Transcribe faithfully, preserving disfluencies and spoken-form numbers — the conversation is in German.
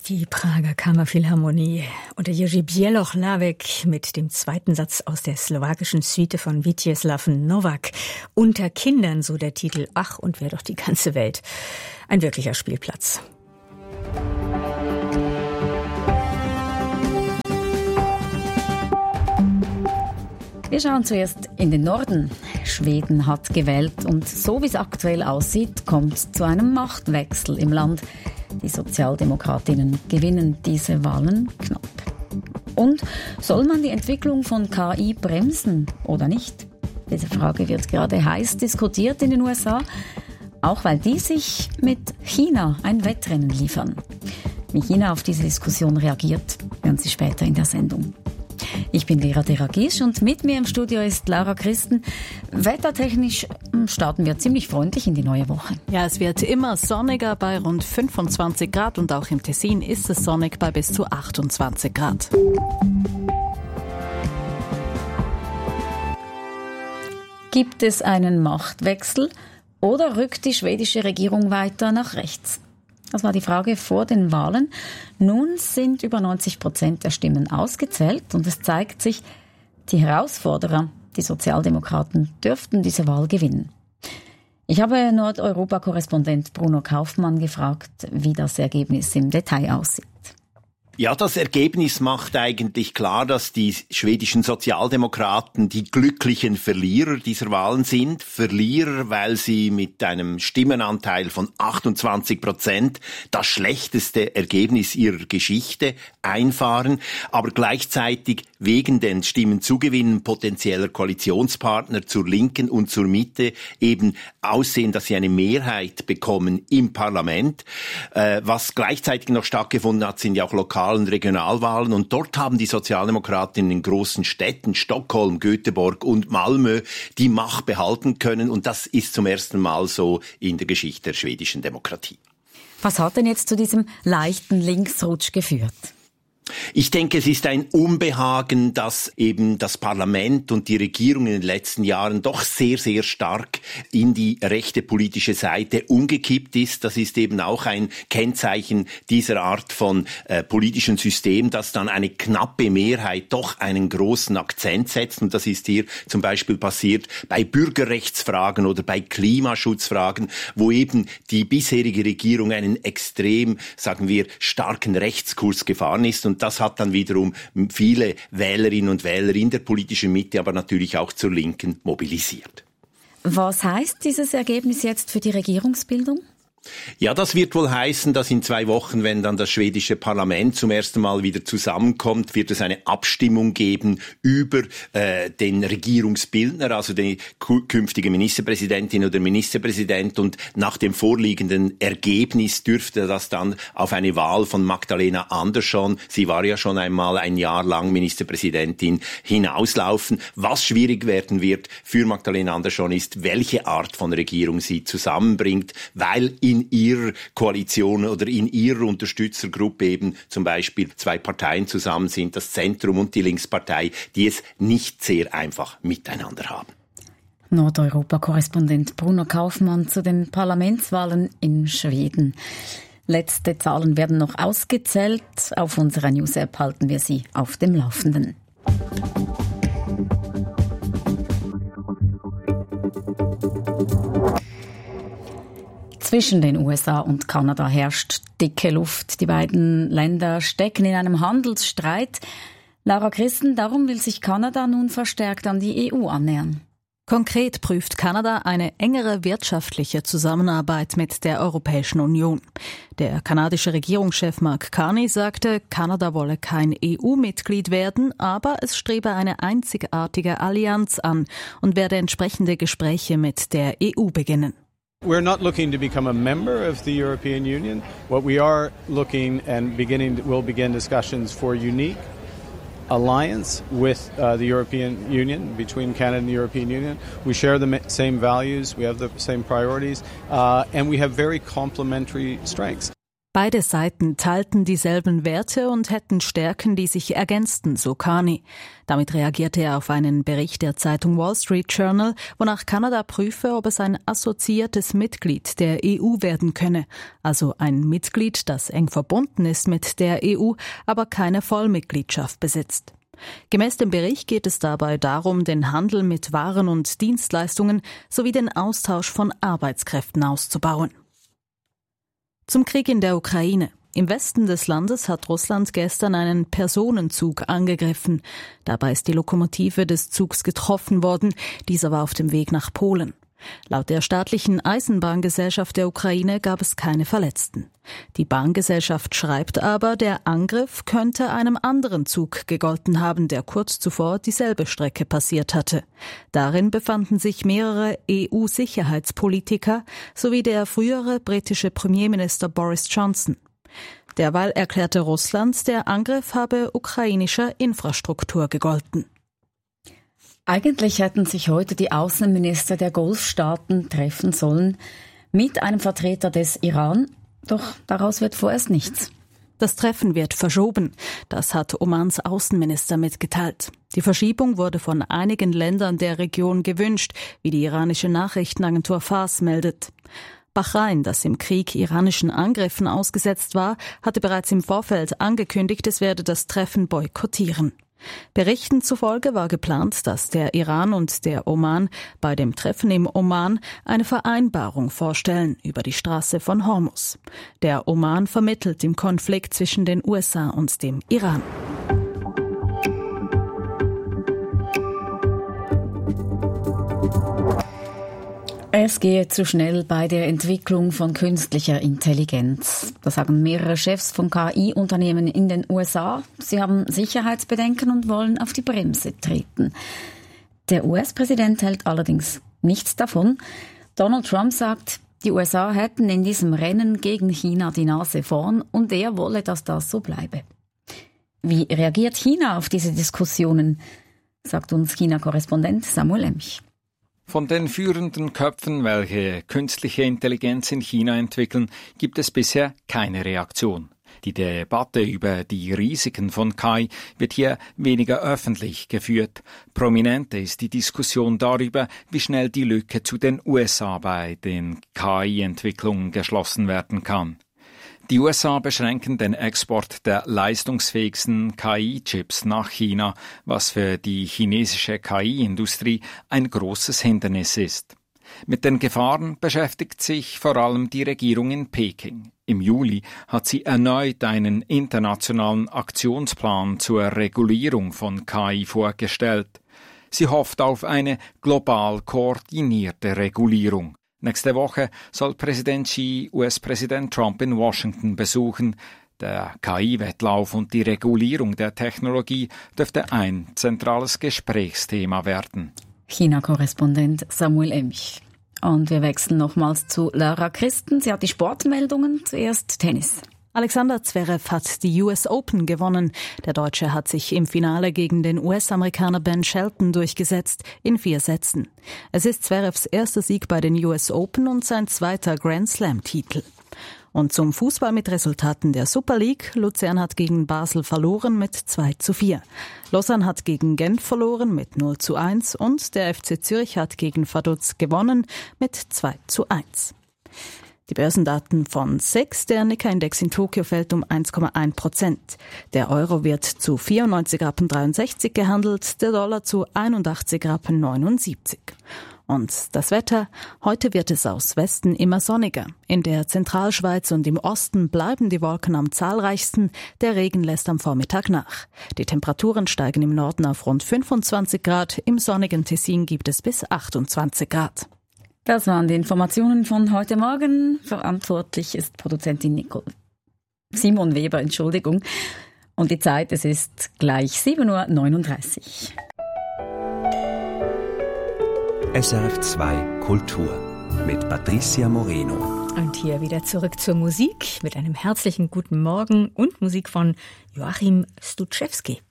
Die Prager Kammerphilharmonie unter Jerzy Bieloch-Lawek mit dem zweiten Satz aus der slowakischen Suite von Vítězslav Novák. Unter Kindern, so der Titel. Ach, und wer doch die ganze Welt. Ein wirklicher Spielplatz. Wir schauen zuerst in den Norden. Schweden hat gewählt und so wie es aktuell aussieht, kommt es zu einem Machtwechsel im Land. Die Sozialdemokratinnen gewinnen diese Wahlen knapp. Und soll man die Entwicklung von K I bremsen oder nicht? Diese Frage wird gerade heiß diskutiert in den U S A, auch weil die sich mit China ein Wettrennen liefern. Wie China auf diese Diskussion reagiert, hören Sie später in der Sendung. Ich bin Vera Deragisch und mit mir im Studio ist Laura Christen. Wettertechnisch starten wir ziemlich freundlich in die neue Woche. Ja, es wird immer sonniger bei rund fünfundzwanzig Grad und auch im Tessin ist es sonnig bei bis zu achtundzwanzig Grad. Gibt es einen Machtwechsel oder rückt die schwedische Regierung weiter nach rechts? Das war die Frage vor den Wahlen. Nun sind über neunzig Prozent der Stimmen ausgezählt und es zeigt sich, die Herausforderer, die Sozialdemokraten, dürften diese Wahl gewinnen. Ich habe Nordeuropa-Korrespondent Bruno Kaufmann gefragt, wie das Ergebnis im Detail aussieht. Ja, das Ergebnis macht eigentlich klar, dass die schwedischen Sozialdemokraten die glücklichen Verlierer dieser Wahlen sind. Verlierer, weil sie mit einem Stimmenanteil von achtundzwanzig Prozent das schlechteste Ergebnis ihrer Geschichte einfahren, aber gleichzeitig wegen den Stimmenzugewinnen potenzieller Koalitionspartner zur Linken und zur Mitte eben aussehen, dass sie eine Mehrheit bekommen im Parlament. Äh, was gleichzeitig noch stattgefunden hat, sind ja auch lokale und Regionalwahlen und dort haben die Sozialdemokraten in den großen Städten Stockholm, Göteborg und Malmö die Macht behalten können und das ist zum ersten Mal so in der Geschichte der schwedischen Demokratie. Was hat denn jetzt zu diesem leichten Linksrutsch geführt? Ich denke, es ist ein Unbehagen, dass eben das Parlament und die Regierung in den letzten Jahren doch sehr, sehr stark in die rechte politische Seite umgekippt ist. Das ist eben auch ein Kennzeichen dieser Art von äh, politischen System, dass dann eine knappe Mehrheit doch einen großen Akzent setzt. Und das ist hier zum Beispiel passiert bei Bürgerrechtsfragen oder bei Klimaschutzfragen, wo eben die bisherige Regierung einen extrem, sagen wir, starken Rechtskurs gefahren ist. Und das hat dann wiederum viele Wählerinnen und Wähler in der politischen Mitte, aber natürlich auch zur Linken mobilisiert. Was heißt dieses Ergebnis jetzt für die Regierungsbildung? Ja, das wird wohl heißen, dass in zwei Wochen, wenn dann das schwedische Parlament zum ersten Mal wieder zusammenkommt, wird es eine Abstimmung geben über äh, den Regierungsbildner, also die künftige Ministerpräsidentin oder Ministerpräsident. Und nach dem vorliegenden Ergebnis dürfte das dann auf eine Wahl von Magdalena Andersson, sie war ja schon einmal ein Jahr lang Ministerpräsidentin, hinauslaufen. Was schwierig werden wird für Magdalena Andersson ist, welche Art von Regierung sie zusammenbringt, weil in ihrer Koalition oder in ihrer Unterstützergruppe eben zum Beispiel zwei Parteien zusammen sind, das Zentrum und die Linkspartei, die es nicht sehr einfach miteinander haben. Nordeuropa-Korrespondent Bruno Kaufmann zu den Parlamentswahlen in Schweden. Letzte Zahlen werden noch ausgezählt. Auf unserer News-App halten wir Sie auf dem Laufenden. Zwischen den U S A und Kanada herrscht dicke Luft. Die beiden Länder stecken in einem Handelsstreit. Laura Christen, darum will sich Kanada nun verstärkt an die E U annähern. Konkret prüft Kanada eine engere wirtschaftliche Zusammenarbeit mit der Europäischen Union. Der kanadische Regierungschef Mark Carney sagte, Kanada wolle kein E U-Mitglied werden, aber es strebe eine einzigartige Allianz an und werde entsprechende Gespräche mit der E U beginnen. We're not looking to become a member of the European Union. What we are looking and beginning will begin discussions for unique alliance with uh, the European Union, between Canada and the European Union. We share the same values, we have the same priorities, uh, and we have very complementary strengths. Beide Seiten teilten dieselben Werte und hätten Stärken, die sich ergänzten, so Carney. Damit reagierte er auf einen Bericht der Zeitung Wall Street Journal, wonach Kanada prüfe, ob es ein assoziiertes Mitglied der E U werden könne, also ein Mitglied, das eng verbunden ist mit der E U, aber keine Vollmitgliedschaft besitzt. Gemäß dem Bericht geht es dabei darum, den Handel mit Waren und Dienstleistungen sowie den Austausch von Arbeitskräften auszubauen. Zum Krieg in der Ukraine. Im Westen des Landes hat Russland gestern einen Personenzug angegriffen. Dabei ist die Lokomotive des Zugs getroffen worden. Dieser war auf dem Weg nach Polen. Laut der staatlichen Eisenbahngesellschaft der Ukraine gab es keine Verletzten. Die Bahngesellschaft schreibt aber, der Angriff könnte einem anderen Zug gegolten haben, der kurz zuvor dieselbe Strecke passiert hatte. Darin befanden sich mehrere E U-Sicherheitspolitiker sowie der frühere britische Premierminister Boris Johnson. Derweil erklärte Russland, der Angriff habe ukrainischer Infrastruktur gegolten. Eigentlich hätten sich heute die Außenminister der Golfstaaten treffen sollen mit einem Vertreter des Iran, doch daraus wird vorerst nichts. Das Treffen wird verschoben. Das hat Omans Außenminister mitgeteilt. Die Verschiebung wurde von einigen Ländern der Region gewünscht, wie die iranische Nachrichtenagentur Fars meldet. Bahrain, das im Krieg iranischen Angriffen ausgesetzt war, hatte bereits im Vorfeld angekündigt, es werde das Treffen boykottieren. Berichten zufolge war geplant, dass der Iran und der Oman bei dem Treffen im Oman eine Vereinbarung vorstellen über die Straße von Hormuz. Der Oman vermittelt im Konflikt zwischen den U S A und dem Iran. Es gehe zu schnell bei der Entwicklung von künstlicher Intelligenz. Das sagen mehrere Chefs von K I-Unternehmen in den U S A. Sie haben Sicherheitsbedenken und wollen auf die Bremse treten. Der U S-Präsident hält allerdings nichts davon. Donald Trump sagt, die U S A hätten in diesem Rennen gegen China die Nase vorn und er wolle, dass das so bleibe. Wie reagiert China auf diese Diskussionen, sagt uns China-Korrespondent Samuel Emch. Von den führenden Köpfen, welche künstliche Intelligenz in China entwickeln, gibt es bisher keine Reaktion. Die Debatte über die Risiken von K I wird hier weniger öffentlich geführt. Prominenter ist die Diskussion darüber, wie schnell die Lücke zu den U S A bei den K I-Entwicklungen geschlossen werden kann. Die U S A beschränken den Export der leistungsfähigsten K I-Chips nach China, was für die chinesische K I-Industrie ein großes Hindernis ist. Mit den Gefahren beschäftigt sich vor allem die Regierung in Peking. Im Juli hat sie erneut einen internationalen Aktionsplan zur Regulierung von K I vorgestellt. Sie hofft auf eine global koordinierte Regulierung. Nächste Woche soll Präsident Xi U S-Präsident Trump in Washington besuchen. Der K I-Wettlauf und die Regulierung der Technologie dürfte ein zentrales Gesprächsthema werden. China-Korrespondent Samuel Emch. Und wir wechseln nochmals zu Lara Christen. Sie hat die Sportmeldungen. Zuerst Tennis. Alexander Zverev hat die U S Open gewonnen. Der Deutsche hat sich im Finale gegen den U S-Amerikaner Ben Shelton durchgesetzt, in vier Sätzen. Es ist Zverevs erster Sieg bei den U S Open und sein zweiter Grand-Slam-Titel. Und zum Fußball mit Resultaten der Super League. Luzern hat gegen Basel verloren mit zwei zu vier. Lausanne hat gegen Genf verloren mit null zu eins und der F C Zürich hat gegen Vaduz gewonnen mit zwei zu eins. Die Börsendaten von S I X, der Nikkei-Index in Tokio fällt um eins Komma eins Prozent. Der Euro wird zu vierundneunzig Rappen dreiundsechzig gehandelt, der Dollar zu einundachtzig Rappen neunundsiebzig. Und das Wetter? Heute wird es aus Westen immer sonniger. In der Zentralschweiz und im Osten bleiben die Wolken am zahlreichsten. Der Regen lässt am Vormittag nach. Die Temperaturen steigen im Norden auf rund fünfundzwanzig Grad. Im sonnigen Tessin gibt es bis achtundzwanzig Grad. Das waren die Informationen von heute Morgen. Verantwortlich ist Produzentin Nicole. Simon Weber, Entschuldigung. Und die Zeit, es ist gleich sieben Uhr neununddreißig. S R F zwei Kultur mit Patricia Moreno. Und hier wieder zurück zur Musik mit einem herzlichen guten Morgen und Musik von Joachim Stuczewski.